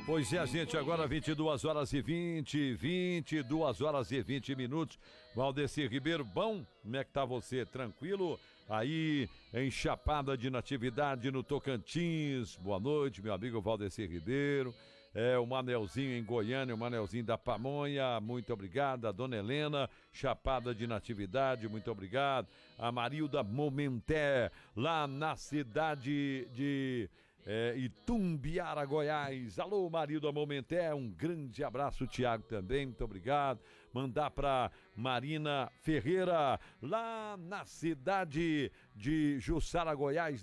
Pois é, gente, agora 22 horas e 20 minutos. Valdecir Ribeiro, bom? Como é que tá você? Tranquilo? Aí, em Chapada de Natividade, no Tocantins. Boa noite, meu amigo Valdecir Ribeiro. O Manelzinho em Goiânia, o Manelzinho da Pamonha, muito obrigado. A Dona Helena, Chapada de Natividade, muito obrigado. A Marilda Momenté, lá na cidade de Itumbiara, Goiás. Alô, Marilda Momenté, um grande abraço. Tiago também, muito obrigado. Mandar para Marina Ferreira, lá na cidade de Jussara, Goiás,